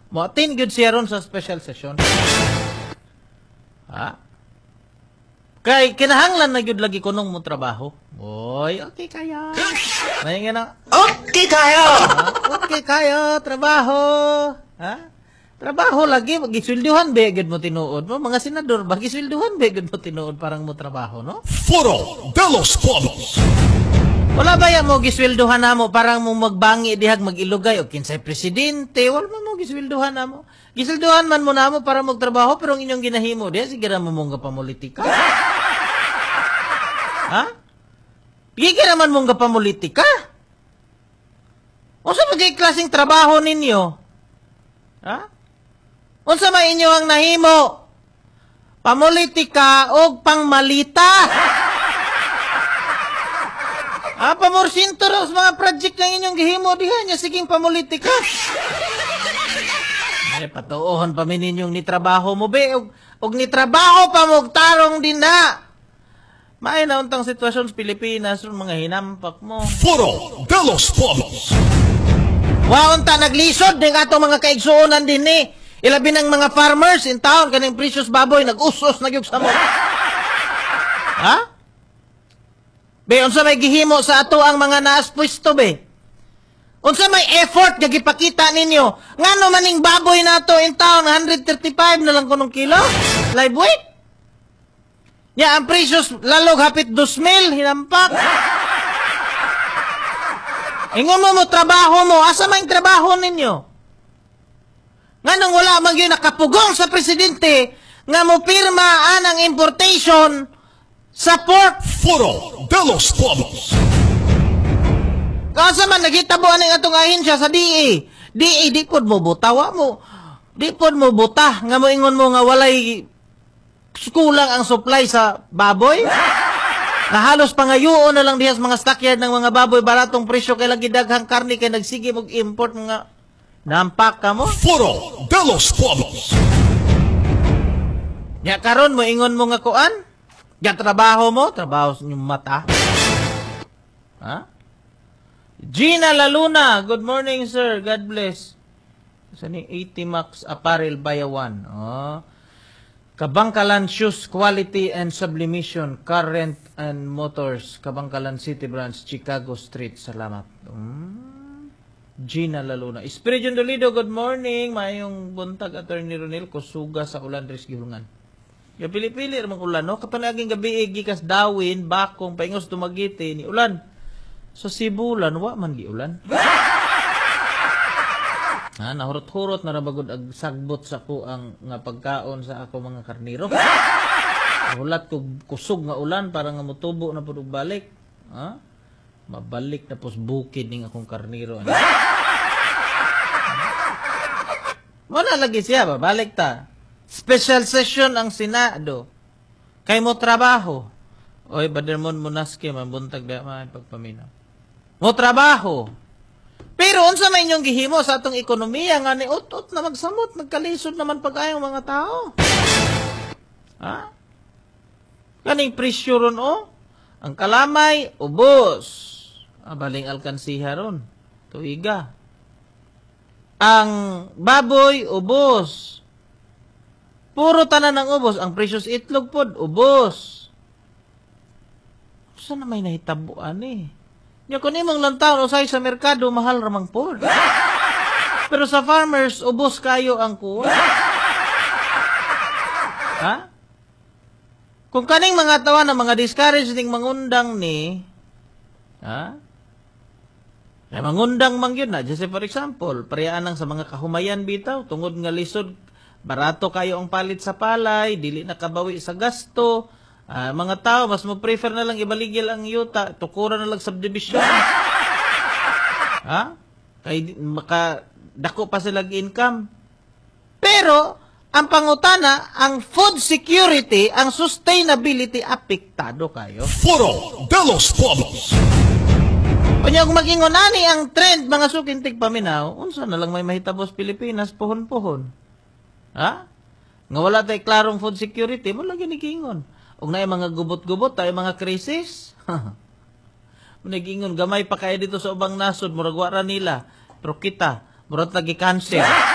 Mo-attend gyud siya ron sa special session. Ha? Kay kinahanglan na gyud lagi kunong mo trabaho. Oy, okay kaya. May nga Okay kayo! okay kayo, trabaho. Ha? Trabaho lagi, magiswelduhan ba gyud mo tinuod mo? Mga senador, magiswelduhan ba gyud mo tinuod parang mo trabaho, no? Foro de los Polos. Wala ba yan mo giswelduhan na mo parang mo magbangi dihag magilugay o kinsay presidente? Wala mo giswelduhan na mo. Giswelduhan man mo na mo para magtrabaho pero ang inyong ginahimo diya sige ra mo mong pamulitika. Ha? Sige naman mong pamulitika. Unsa man kay klaseng trabaho ninyo? Ha? Unsa may inyo ang nahimo? Pamulitika o pangmalita? Pamorsinto raw sa mga project ng inyong gihimo diha niya siging pamulitika. Ay, patuohon pa min ninyong ni trabaho mo be og ni trabaho pa mo tarong din na. May nauntang sitwasyon sa Pilipinas ron mga hinampak mo. Foro de los Polos. Waon ta naglisod ning atong mga kaigsuonan din ni. Ilabi ng mga farmers in town kaning precious baboy nag-usos nagyug sa mo. Ha? Be, unsa may gihimo sa ato ang mga naas pwesto, be? Unsa may effort nga gipakita ninyo? Ngano maning baboy nato in town 135 na lang kunong kilo? Live weight? Ya, ang precious lalog hapit 2,000 hinampak. Ingon mo trabaho mo, asa may trabaho ninyo? Nganong wala man gyud nakapugong sa presidente nga mo pirma anang importation sa pork. Foro de los Polos. Kasa man nagitabo aning atong ahensya sa DA. DA di pod mo butawa mo. Di pod mo buta nga mo ingon mo nga walay kulang ang supply sa baboy. Na halos pangayoon na lang diha sa mga stockyard ng mga baboy baratong presyo kay lagi daghang karne kay nagsige og import nga nampak ka mo. Foro de los Polos. Ya karon mo ingon mo nga kuan? Ya trabaho mo, trabaho sa inyong mata. Ha? Gina Laluna, good morning sir, God bless. Sa ni 80 Max Apparel Bayawan. Oh. Kabangkalan Shoes Quality and Sublimation, Current and Motors, Kabangkalan City Branch, Chicago Street. Salamat. Gina Laluna. Espiridion Dolido, good morning. Mayong buntag, Attorney Ronel, kusuga sa ulan, Res Gihulngan. Ya pili-pili ramang ulan, no? Kapanaging gabi, gikas Dawin, Bakong, Paingos, Dumagiti, ni ulan. So, Sibulan, wa man gi ulan. Nahurot-hurot na rabagod ag sagbot sa ko ang nga pagkaon sa ako mga karniro. Hulat ko kusog nga ulan para nga mutubo na pud balik. Ha? Mabalik na pos bukid ning akong karniro. Wala lagi siya ba? Balik ta. Special session ang Senado. Kay mo trabaho. Oy, Badermon Munaski, mabuntag ba may pagpaminaw. Mo trabaho. Pero unsa may inyong gihimo sa atong ekonomiya nga ni ut-ut na magsamot, nagkalisod naman pag-ayong mga tao. Ha? Kaning presyo ron o. Ang kalamay, ubos. Baling alkansiha ron. Tuiga. Ang baboy, ubos. Puro tanan ng ubos. Ang precious itlog pod, ubos. Saan na may nahitabuan eh? Nya kung imong lantaw usay sa merkado, mahal ramang pod. Pero sa farmers, ubos kayo ang kuha. Ha? Kung kaning mga tawa na mga discourage ding mangundang ni, ha? Ay mangundang man yun na. Just for example, pariyaan lang sa mga kahumayan bitaw, tungod nga lisod, barato kayo ang palit sa palay, dili nakabawi sa gasto. Mga tao, mas mo prefer na lang ibaligil ang yuta, tukuran na lang subdivision. Ha? Kay makadako pa sila income. Pero, ang pangutana, ang food security, ang sustainability, apektado kayo. Foro de los Polos. Kanya kung mag-ingon ani ang trend, mga sukintig paminaw, unsa na lang may mahitabos Pilipinas, pohon-pohon. Ha? Nga wala tayo klarong food security, mo lagi nikingon. Ug na mga gubot-gubot, tayo mga krisis. Nagingon, gamay pa kayo dito sa ubang nasod, murag wara nila. Pero kita, murag lagi cancer.